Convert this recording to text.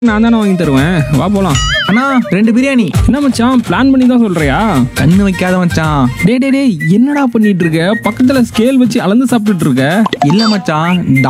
நான் தானே வாங்கி தருவேன், வா போலாம். அண்ணா 2 பிரியாணி. என்ன மச்சான், பிளான் பண்ணி தான் சொல்றியா? கண்ணு வைக்காத மச்சான். டே என்னடா பண்ணிட்டு இருக்க? பக்கத்துல ஸ்கேல் வச்சு அளந்து சாப்பிட்டுட்டு இருக்க. இல்ல மச்சான்,